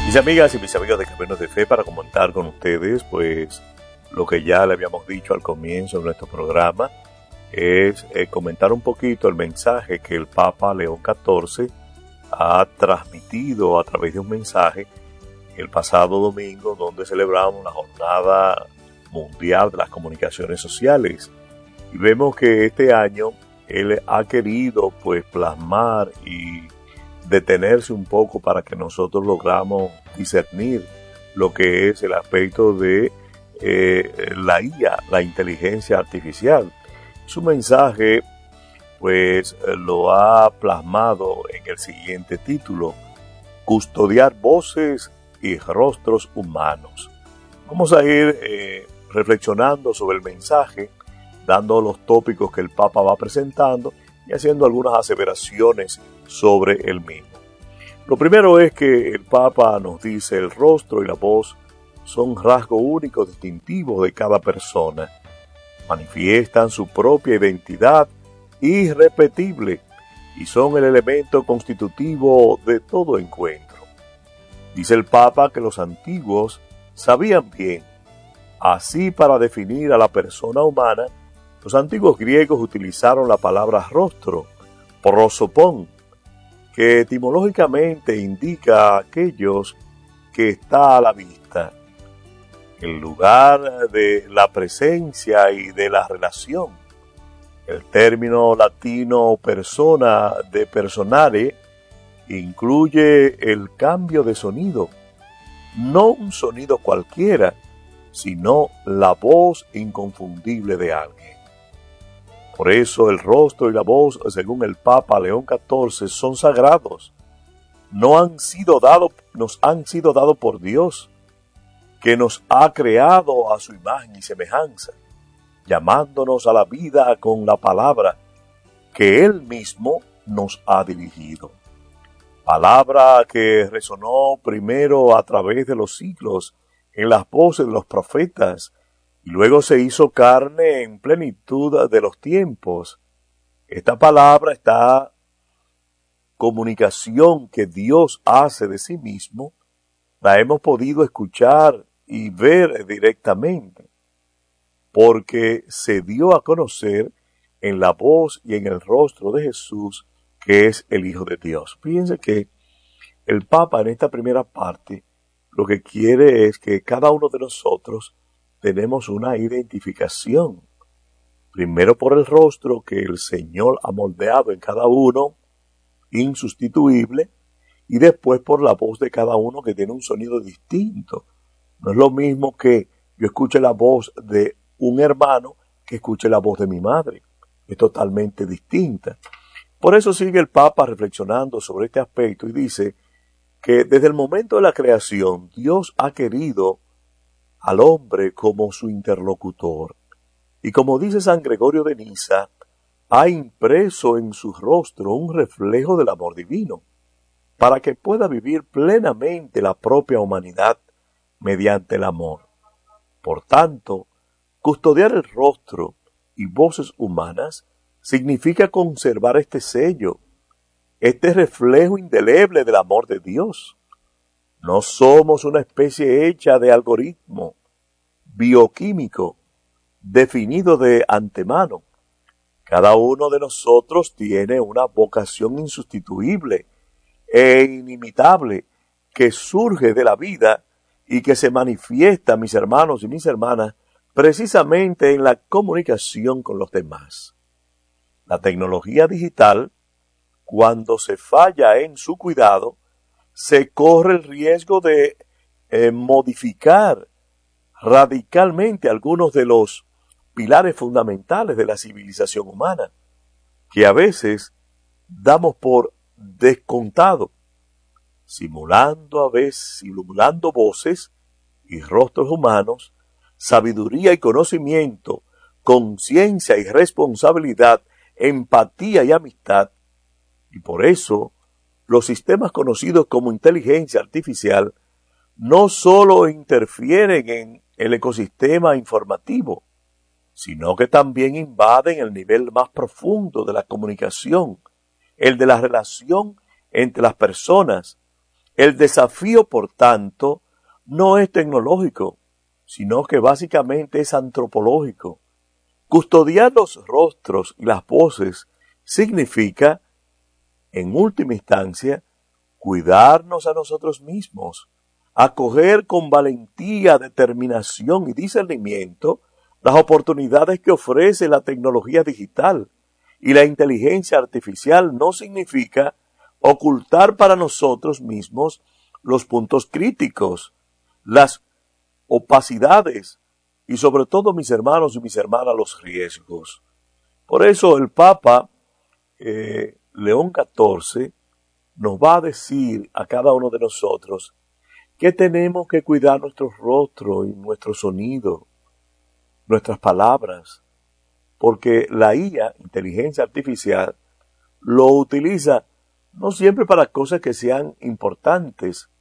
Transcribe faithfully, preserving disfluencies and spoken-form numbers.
Mis amigas y mis amigos de Caminos de Fe, para comentar con ustedes, pues lo que ya le habíamos dicho al comienzo de nuestro programa, es eh, comentar un poquito el mensaje que el Papa León catorce ha transmitido a través de un mensaje el pasado domingo, donde celebramos la Jornada Mundial de las Comunicaciones Sociales. Y vemos que este año él ha querido pues plasmar y detenerse un poco para que nosotros logramos discernir lo que es el aspecto de eh, la I A, la inteligencia artificial. Su mensaje pues lo ha plasmado en el siguiente título: custodiar voces y rostros humanos. Vamos a ir eh, reflexionando sobre el mensaje, dando los tópicos que el Papa va presentando y haciendo algunas aseveraciones sobre el mismo. Lo primero es que el Papa nos dice: el rostro y la voz son rasgos únicos distintivos de cada persona. Manifiestan su propia identidad irrepetible y son el elemento constitutivo de todo encuentro. Dice el Papa que los antiguos sabían bien. Así, para definir a la persona humana, los antiguos griegos utilizaron la palabra rostro, prosopón, que etimológicamente indica a aquellos que está a la vista, el lugar de la presencia y de la relación. El término latino persona de personare incluye el cambio de sonido, no un sonido cualquiera, sino la voz inconfundible de alguien. Por eso el rostro y la voz, según el Papa León catorce, son sagrados. No han sido dados, nos han sido dados por Dios, que nos ha creado a su imagen y semejanza, llamándonos a la vida con la palabra que Él mismo nos ha dirigido. Palabra que resonó primero a través de los siglos en las voces de los profetas, y luego se hizo carne en plenitud de los tiempos. Esta palabra, esta comunicación que Dios hace de sí mismo, la hemos podido escuchar y ver directamente, porque se dio a conocer en la voz y en el rostro de Jesús, que es el Hijo de Dios. Fíjense que el Papa en esta primera parte lo que quiere es que cada uno de nosotros tenemos una identificación, primero por el rostro que el Señor ha moldeado en cada uno, insustituible, y después por la voz de cada uno, que tiene un sonido distinto. No es lo mismo que yo escuche la voz de un hermano que escuche la voz de mi madre. Es totalmente distinta. Por eso sigue el Papa reflexionando sobre este aspecto y dice que desde el momento de la creación Dios ha querido al hombre como su interlocutor. Y como dice San Gregorio de Niza, ha impreso en su rostro un reflejo del amor divino, para que pueda vivir plenamente la propia humanidad mediante el amor. Por tanto, custodiar el rostro y voces humanas significa conservar este sello, este reflejo indeleble del amor de Dios. No somos una especie hecha de algoritmo bioquímico definido de antemano. Cada uno de nosotros tiene una vocación insustituible e inimitable que surge de la vida y que se manifiesta, mis hermanos y mis hermanas, precisamente en la comunicación con los demás. La tecnología digital, cuando se falla en su cuidado, se corre el riesgo de eh, modificar radicalmente algunos de los pilares fundamentales de la civilización humana, que a veces damos por descontado, simulando a veces, simulando voces y rostros humanos, sabiduría y conocimiento, conciencia y responsabilidad, empatía y amistad. Y por eso los sistemas conocidos como inteligencia artificial no solo interfieren en el ecosistema informativo, sino que también invaden el nivel más profundo de la comunicación, el de la relación entre las personas, El desafío, por tanto, no es tecnológico, sino que básicamente es antropológico. Custodiar los rostros y las voces significa, en última instancia, cuidarnos a nosotros mismos, acoger con valentía, determinación y discernimiento las oportunidades que ofrece la tecnología digital. Y la inteligencia artificial no significa ocultar para nosotros mismos los puntos críticos, las opacidades y sobre todo, mis hermanos y mis hermanas, los riesgos. Por eso el Papa eh, León catorce nos va a decir a cada uno de nosotros que tenemos que cuidar nuestro rostro y nuestro sonido, nuestras palabras, porque la I A, inteligencia artificial, lo utiliza no siempre para cosas que sean importantes,